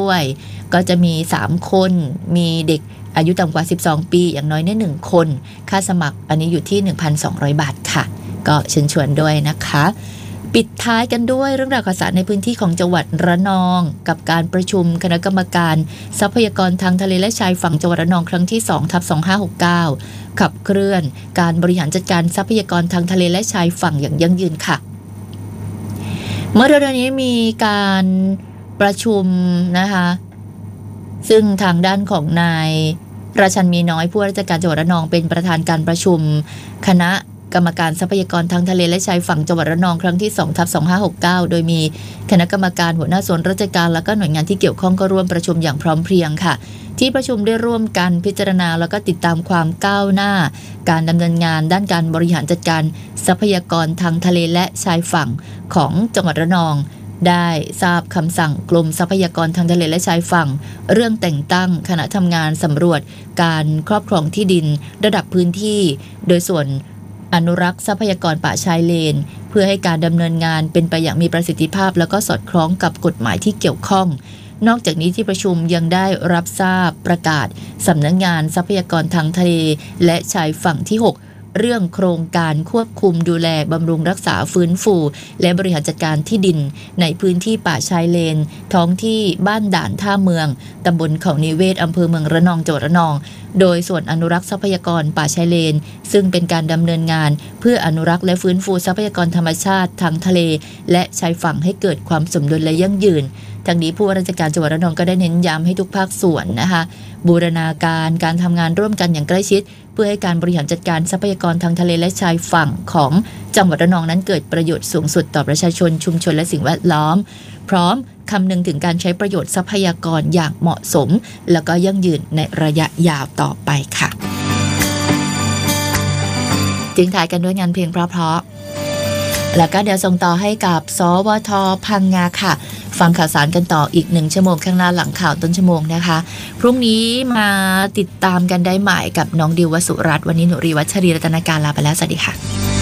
ด้วยก็จะมี3คนมีเด็กอายุต่ำกว่า12ปีอย่างน้อยเนี่ย1คนค่าสมัครอันนี้อยู่ที่ 1,200 บาทค่ะก็เชิญชวนด้วยนะคะปิดท้ายกันด้วยเรื่องราวข่าวสารในพื้นที่ของจังหวัดระนองกับการประชุมคณะกรรมการทรัพยากรทางทะเลและชายฝั่งจังหวัดระนองครั้งที่ 2/2569 ขับเคลื่อนการบริหารจัดการทรัพยากรทางทะเลและชายฝั่งอย่างยั่งยืนค่ะเมื่อเร็วๆนี้มีการประชุมนะคะซึ่งทางด้านของนายราชันมีน้อยผู้ว่าราชการจังหวัดระนองเป็นประธานการประชุมคณะกรรมการทรัพยากรทางทะเลและชายฝั่งจังหวัดระนองครั้งที่ 2/2569 โดยมีคณะกรรมการหัวหน้าส่วนราชการและก็หน่วยงานที่เกี่ยวข้องก็ร่วมประชุมอย่างพร้อมเพรียงค่ะที่ประชุมได้ร่วมกันพิจารณาแล้วก็ติดตามความก้าวหน้าการดำเนินงานด้านการบริหารจัดการทรัพยากรทางทะเลและชายฝั่งของจังหวัดระนองได้ทราบคำสั่งกรมทรัพยากรทางทะเลและชายฝั่งเรื่องแต่งตั้งคณะทำงานสำรวจการครอบครองที่ดินระดับพื้นที่โดยส่วนอนุรักษ์ทรัพยากรป่าชายเลนเพื่อให้การดำเนินงานเป็นไปอย่างมีประสิทธิภาพแล้วก็สอดคล้องกับกฎหมายที่เกี่ยวข้องนอกจากนี้ที่ประชุมยังได้รับทราบประกาศสำนักงานทรัพยากรทางทะเลและชายฝั่งที่6เรื่องโครงการควบคุมดูแลบำรุงรักษาฟื้นฟูและบริหารจัดการที่ดินในพื้นที่ป่าชายเลนท้องที่บ้านด่านท่าเมืองตำบลเขานิเวศอำเภอเมืองระนองจังหวัดระนองโดยส่วนอนุรักษ์ทรัพยากรป่าชายเลนซึ่งเป็นการดำเนินงานเพื่ออนุรักษ์และฟื้นฟูทรัพยากรธรรมชาติทางทะเลและชายฝั่งให้เกิดความสมดุลและยั่งยืนทางนี้ผู้ว่าราชการจังหวัดระนองก็ได้เน้นย้ำให้ทุกภาคส่วนนะคะบูรณาการทำงานร่วมกันอย่างใกล้ชิดเพื่อให้การบริหารจัดการทรัพยากรทางทะเลและชายฝั่งของจังหวัดระนองนั้นเกิดประโยชน์สูงสุดต่อประชาชนชุมชนและสิ่งแวดล้อมพร้อมคำนึงถึงการใช้ประโยชน์ทรัพยากรอย่างเหมาะสมแล้วก็ยั่งยืนในระยะยาวต่อไปค่ะทิ้งท้ายกันด้วยงานเพลงเพราะๆแล้วก็เดี๋ยวส่งต่อให้กับสวท.พังงาค่ะฟังข่าวสารกันต่ออีก1ชั่วโมงข้างหน้าหลังข่าวต้นชั่วโมงนะคะพรุ่งนี้มาติดตามกันได้ใหม่กับน้องดิววสุรัตน์วันนี้หนูรีวัชรีรัตนการลาไปแล้วสวัสดีค่ะ